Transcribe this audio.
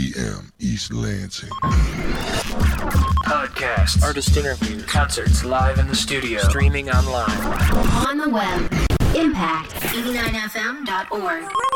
PM, East Lansing. Podcasts, artist interviews, concerts live in the studio, streaming online. On the web, impact89fm.org.